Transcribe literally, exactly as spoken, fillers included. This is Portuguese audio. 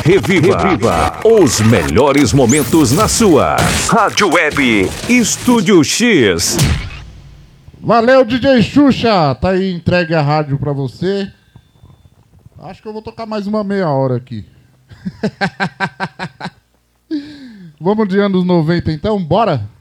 Reviva, Reviva os melhores momentos na sua Rádio Web Estúdio X. Valeu, D J Xuxa. Tá aí, entregue a rádio pra você. Acho que eu vou tocar mais uma meia hora aqui. Vamos de anos noventa então? Bora?